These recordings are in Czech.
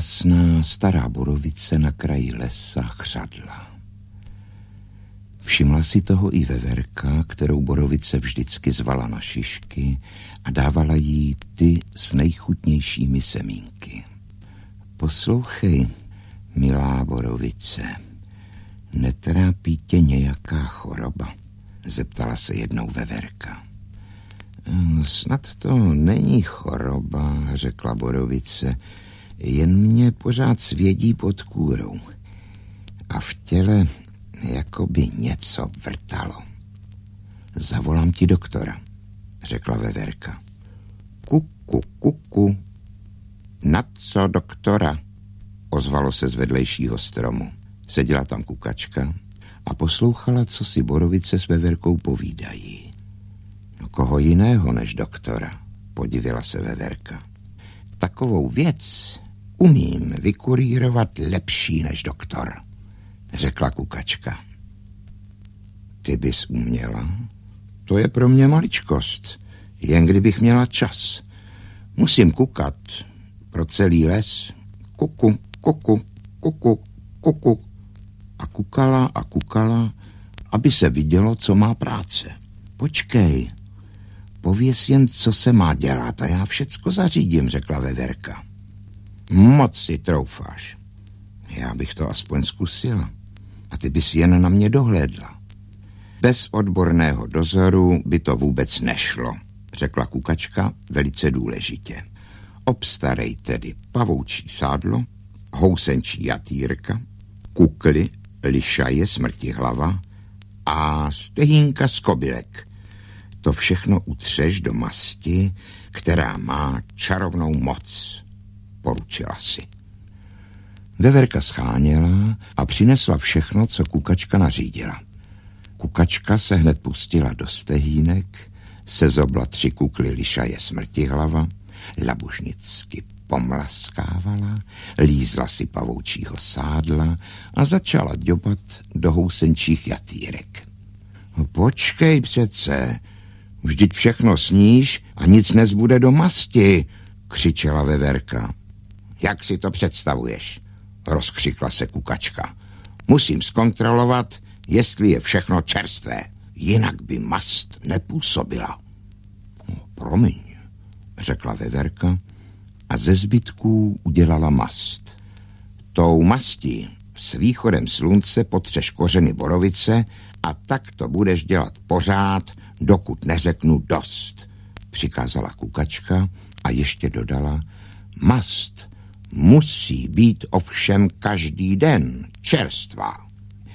krásná stará borovice na kraji lesa chřadla. Všimla si toho i Veverka, kterou borovice vždycky zvala na šišky a dávala jí ty s nejchutnějšími semínky. Poslouchej, milá borovice, netrápí tě nějaká choroba? Zeptala se jednou Veverka. Snad to není choroba, řekla borovice, jen mě pořád svědí pod kůrou a v těle jako by něco vrtalo. Zavolám ti doktora, řekla Veverka. Kuku, kuku. Na co doktora? Ozvalo se z vedlejšího stromu. Seděla tam kukačka a poslouchala, co si borovice s Veverkou povídají. No koho jiného než doktora, podivila se Veverka. Takovou věc umím vykurírovat lepší než doktor, řekla kukačka. Ty bys uměla? To je pro mě maličkost, jen kdybych měla čas. Musím kukat pro celý les. Kuku, kuku, kuku, kuku. A kukala, aby se vidělo, co má práce. Počkej, pověz jen, co se má dělat a já všecko zařídím, řekla Veverka. Moc si troufáš. Já bych to aspoň zkusila. A ty bys jen na mě dohlédla. Bez odborného dozoru by to vůbec nešlo, řekla kukačka velice důležitě. Obstarej tedy pavoučí sádlo, housenčí jatýrka, kukly, lišaje, smrtihlava a stehínka z kobylek. To všechno utřeš do masti, která má čarovnou moc, poručila si. Veverka scháněla a přinesla všechno, co kukačka nařídila. Kukačka se hned pustila do stehínek, sezobla 3 kukly lišaje smrtihlava, labužnicky pomlaskávala, lízla si pavoučího sádla a začala ďobat do housenčích jatýrek. Počkej přece, vždyť všechno sníš a nic nezbude do masti, křičela Veverka. Jak si to představuješ? Rozkřikla se kukačka. Musím zkontrolovat, jestli je všechno čerstvé, jinak by mast nepůsobila. Promiň, řekla Veverka a ze zbytků udělala mast. Tou mastí s východem slunce potřeš kořeny borovice a tak to budeš dělat pořád, dokud neřeknu dost, přikázala kukačka a ještě dodala, mast musí být ovšem každý den čerstvá.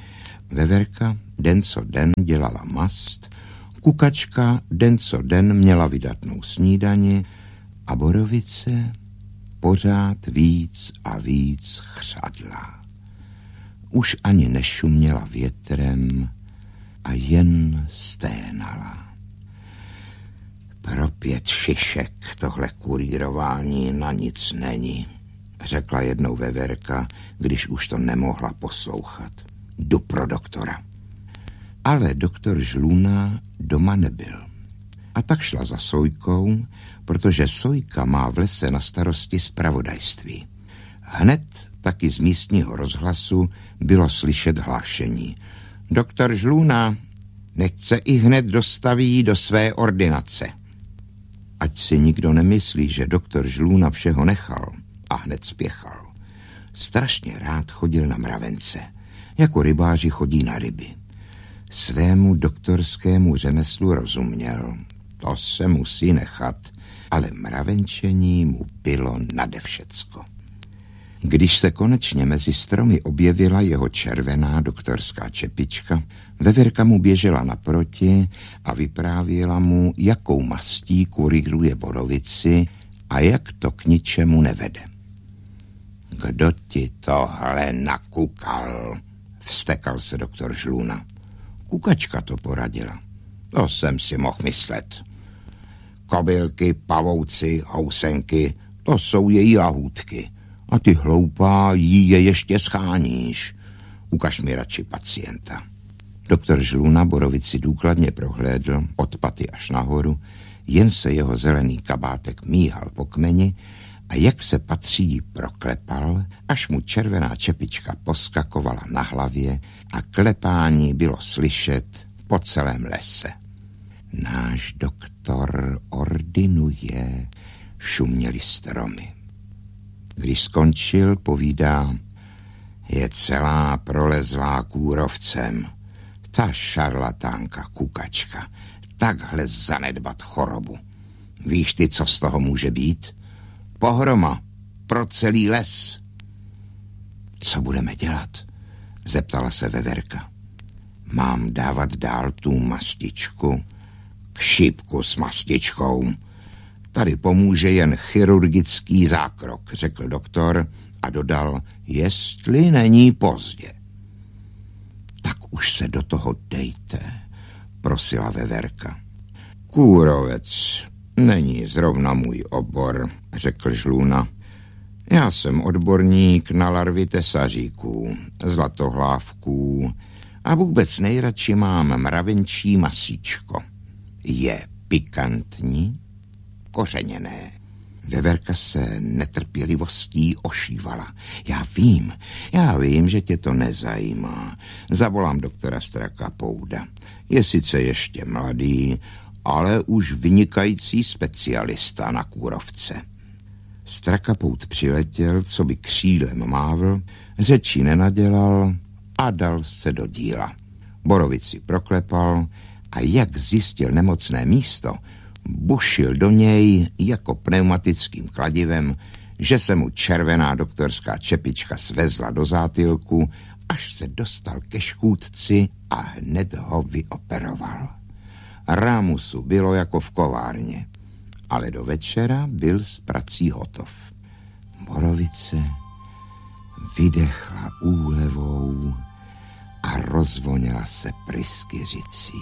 Veverka den co den dělala mast, kukačka den co den měla vydatnou snídani a borovice pořád víc a víc chřadla. Už ani nešuměla větrem a jen sténala. Pro 5 šišek tohle kurírování na nic není, řekla jednou Veverka, když už to nemohla poslouchat. Jdu pro doktora. Ale doktor Žluna doma nebyl. A tak šla za Sojkou, protože Sojka má v lese na starosti zpravodajství. Hned taky z místního rozhlasu bylo slyšet hlášení. Doktor Žluna nechť se i hned dostaví do své ordinace. Ať si nikdo nemyslí, že doktor Žluna všeho nechal a hned spěchal. Strašně rád chodil na mravence, jako rybáři chodí na ryby. Svému doktorskému řemeslu rozuměl, to se musí nechat, ale mravenčení mu bylo nade všecko. Když se konečně mezi stromy objevila jeho červená doktorská čepička, Veverka mu běžela naproti a vyprávěla mu, jakou mastí kuríruje borovici a jak to k ničemu nevede. Kdo ti tohle nakukal? Vztekal se doktor Žluna. Kukačka to poradila. To jsem si mohl myslet. Kobylky, pavouci, housenky, to jsou její lahůdky. A ty hloupá jí je ještě scháníš. Ukaž mi radši pacienta. Doktor Žluna borovici důkladně prohlédl od paty až nahoru, jen se jeho zelený kabátek míhal po kmeni a jak se patří jí proklepal, až mu červená čepička poskakovala na hlavě a klepání bylo slyšet po celém lese. Náš doktor ordinuje, šuměly stromy. Když skončil, povídá, je celá prolezlá kůrovcem. Ta šarlatánka kukačka, takhle zanedbat chorobu. Víš ty, co z toho může být? Pohroma pro celý les. Co budeme dělat? Zeptala se Veverka. Mám dávat dál tu mastičku? K šípku s mastičkou. Tady pomůže jen chirurgický zákrok, řekl doktor a dodal, jestli není pozdě. Tak už se do toho dejte, prosila Veverka. Kůrovec není zrovna můj obor, řekl Žluna. Já jsem odborník na larvy tesaříků, zlatohlávků a vůbec nejradši mám mravenčí masíčko. Je pikantní, kořeněné. Veverka se netrpělivostí ošívala. Já vím, že tě to nezajímá. Zavolám doktora Strakapouda. Je sice ještě mladý, ale už vynikající specialista na kůrovce. Strakapoud přiletěl, co by křílem mávl, řeči nenadělal a dal se do díla. Borovici proklepal a jak zjistil nemocné místo, bušil do něj jako pneumatickým kladivem, že se mu červená doktorská čepička svezla do zátylku, až se dostal ke škůdci a hned ho vyoperoval. Rámusu bylo jako v kovárně, ale do večera byl s prací hotov. Borovice vydechla úlevou a rozvoněla se pryskyřicí.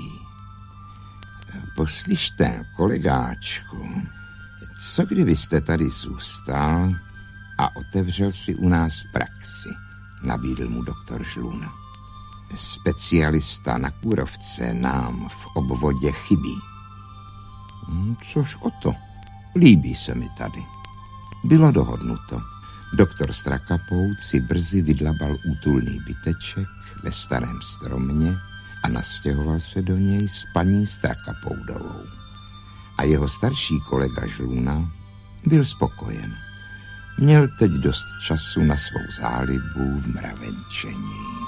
Poslyšte, kolegáčku, co kdybyste tady zůstal a otevřel si u nás praxi, nabídl mu doktor Žluna. Specialista na kůrovce nám v obvodě chybí. Což o to, líbí se mi tady. Bylo dohodnuto. Doktor Strakapoud si brzy vydlabal útulný byteček ve starém stromě a nastěhoval se do něj s paní Strakapoudovou. A jeho starší kolega Žluna byl spokojen. Měl teď dost času na svou zálibu v mravenčení.